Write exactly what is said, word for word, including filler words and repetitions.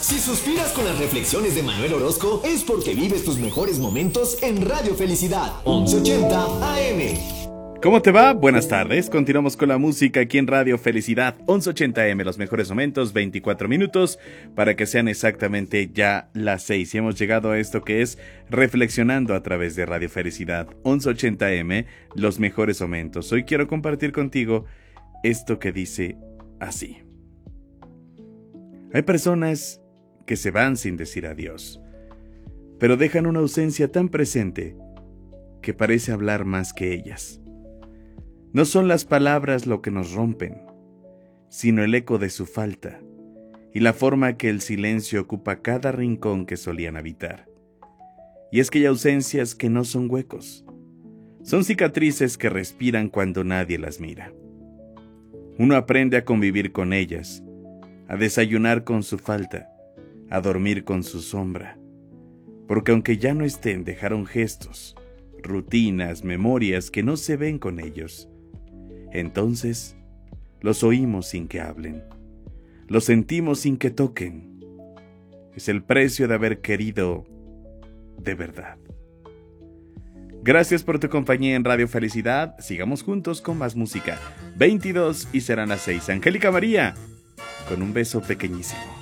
Si suspiras con las reflexiones de Manuel Orozco, es porque vives tus mejores momentos en Radio Felicidad, once ochenta A M. ¿Cómo te va? Buenas tardes. Continuamos con la música aquí en Radio Felicidad, once ochenta A M, los mejores momentos, veinticuatro minutos, para que sean exactamente ya las seis. Y hemos llegado a esto que es Reflexionando a través de Radio Felicidad, once ochenta A M, los mejores momentos. Hoy quiero compartir contigo esto que dice así. Hay personas que se van sin decir adiós, pero dejan una ausencia tan presente que parece hablar más que ellas. No son las palabras lo que nos rompen, sino el eco de su falta y la forma que el silencio ocupa cada rincón que solían habitar. Y es que hay ausencias que no son huecos, son cicatrices que respiran cuando nadie las mira. Uno aprende a convivir con ellas, a desayunar con su falta, a dormir con su sombra, porque aunque ya no estén, dejaron gestos, rutinas, memorias que no se ven con ellos. Entonces, los oímos sin que hablen, los sentimos sin que toquen. Es el precio de haber querido de verdad. Gracias por tu compañía en Radio Felicidad. Sigamos juntos con más música. veintidós y serán las seis. Angélica María, con un beso pequeñísimo.